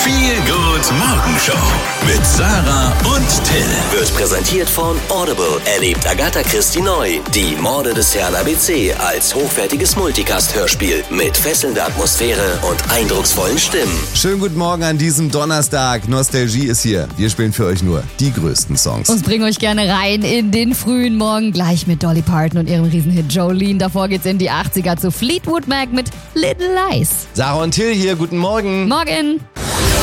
Feelgood Morgenshow mit Sarah und Till. Wird präsentiert von Audible. Erlebt Agatha Christie neu. Die Morde des Herrn ABC als hochwertiges Multicast-Hörspiel mit fesselnder Atmosphäre und eindrucksvollen Stimmen. Schönen guten Morgen an diesem Donnerstag. Nostalgie ist hier. Wir spielen für euch nur die größten Songs. Und bringen euch gerne rein in den frühen Morgen, gleich mit Dolly Parton und ihrem Riesenhit Jolene. Davor geht's in die 80er zu Fleetwood Mac mit Little Lies. Sarah und Till hier, guten Morgen. Morgen.